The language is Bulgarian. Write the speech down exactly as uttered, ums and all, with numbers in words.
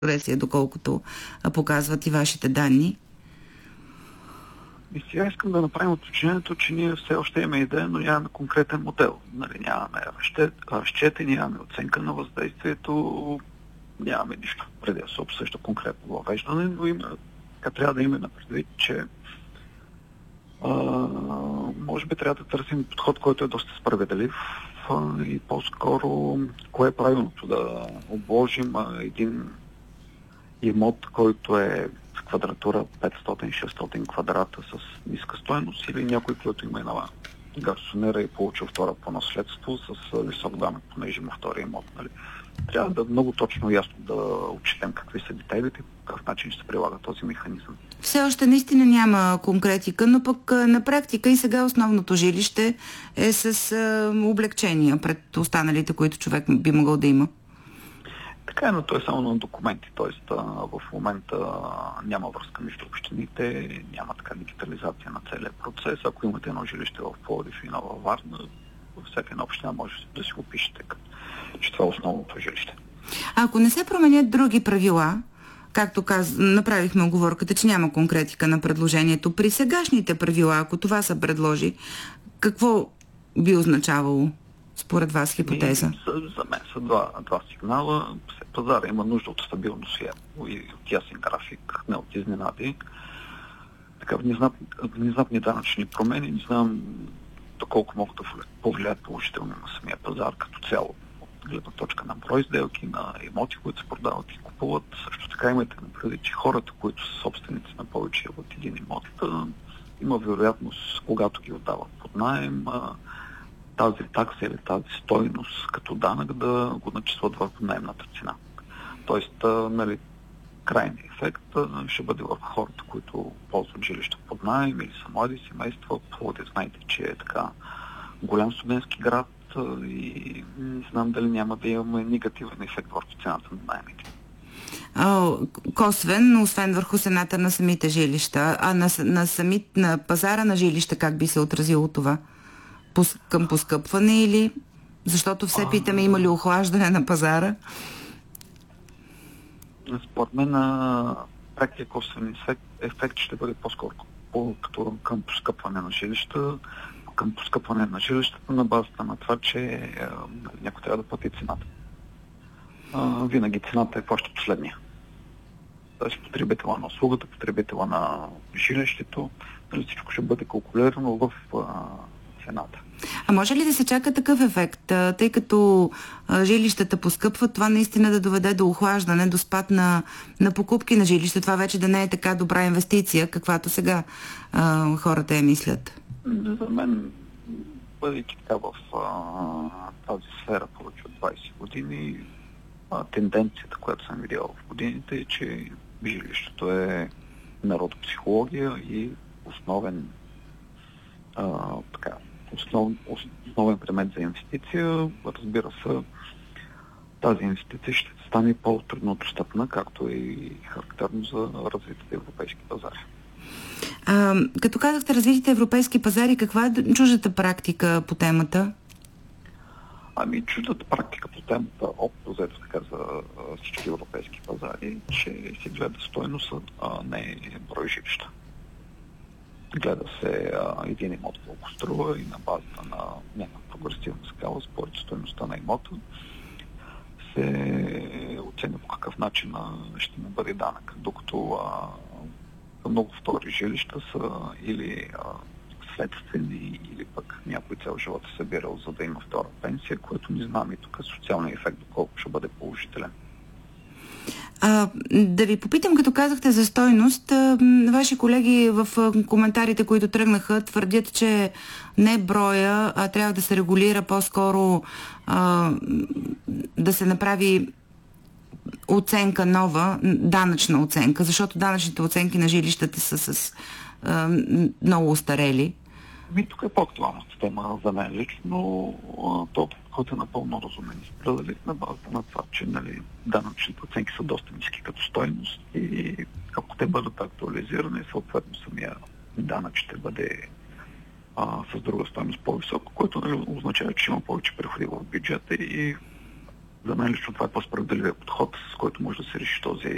прогресия, доколкото показват и вашите данни? И сега искам да направим уточнението, че ние все още имаме идея, но нямаме конкретен модел. Нали, нямаме разчети, нямаме оценка на въздействието, нямаме нищо преди да се обсъжда конкретно въвеждане, но има, така трябва да имаме предвид, че а, може би трябва да търсим подход, който е доста справедлив а, и по-скоро кое е правилното да обложим а, един имот, който е с квадратура петстотин-шестстотин квадрата с ниска стойност, или някой, който има една гарсонера и получил втора по наследство с висок данък, понеже има втори имот. Нали? Трябва да много точно и ясно да отчетем какви са детайлите и по какъв начин ще се прилага този механизъм. Все още наистина няма конкретика, но пък на практика и сега основното жилище е с а, облегчения пред останалите, които човек би могъл да има. Така е, но то е само на документи, т.е. в момента няма връзка между общините, няма така дигитализация на целия процес. Ако имате едно жилище в Пловдив и едно във Варна, във всяка една община може да си го пишете, че това е основното жилище. А ако не се променят други правила, както каз... направихме оговорката, че няма конкретика на предложението, при сегашните правила, ако това се предложи, какво би означавало според вас хипотеза? И, за, за мен са два, два сигнала. Пазара има нужда от стабилност и от ясен график, не от изненади. Така, внезапни, внезапни данъчни промени, не знам доколко могат да повлияят положително на самия пазар като цяло. От гледна точка на брой сделки, на имоти, които се продават и купуват. Също така имате предвид, че хората, които са собственици на повече от един имот, има вероятност, когато ги отдават под наем, тази такса или тази стойност като данък да го начислят върху наемната цена. Тоест, нали, крайният ефект ще бъде върху хората, които ползват жилища под наем или са млади семейства. Пловдив, знаете, че е така голям студентски град и не знам дали няма да имаме негативен ефект върху цената на наемите. Косвен, освен върху цената на самите жилища, а на, на, сами, на пазара на жилища как би се отразило това? Към поскъпване или... Защото все питаме, има ли охлаждане на пазара? Според мен на прекия косвен ефект, ефект ще бъде по-скоро по, като към поскъпване на жилища, към поскъпване на жилищата на базата на това, че е, някой трябва да плати цената. А, винаги цената е плаща последния. Тоест потребителя на услугата, потребителя на жилището, нали, всичко ще бъде калкулирано в а, цената. А може ли да се чака такъв ефект, тъй като а, жилищата поскъпват, това наистина да доведе до охлаждане, до спад на, на покупки на жилища, това вече да не е така добра инвестиция, каквато сега а, хората я мислят? За мен, бъдейки така в а, тази сфера повече от двайсет години, а, тенденцията, която съм видял в годините е, че жилището е народопсихология и основен а, така, Основ, основен предмет за инвестиция. Разбира се, тази инвестиция ще стане по-трудно достъпна, както е и характерно за развитите европейски пазари. А, като казахте развитите европейски пазари, каква е чуждата практика по темата? Ами чуждата практика по темата, общо взето така за всички европейски пазари, че се гледа стойността, а не брой жилища. Гледа се а, един имот колко струва и на базата на някаква прогресивна скала, според стойността на имота, се оценя по какъв начин а, ще му бъде данък. Докато а, много втори жилища са или а, следствени, или пък някой цял живот е събирал, за да има втора пенсия, което не знам и тук социалния ефект, доколко ще бъде положителен. А, да ви попитам, като казахте за стойност, а, ваши колеги в а, коментарите, които тръгнаха, твърдят, че не броя, а трябва да се регулира по-скоро а, да се направи оценка нова, данъчна оценка, защото данъчните оценки на жилищата са с а, много устарели. Ми, тук е по-актуалната тема за мен лично. То подход е напълно разумен и справедлив на базата на това, че нали, данъчните оценки са доста ниски като стойност и ако те бъдат актуализирани, съответно самия данък ще бъде а, с друга стойност по-високо, което нали, означава, че има повече приходи в бюджета и за мен лично това е по-справедливия подход, с който може да се реши този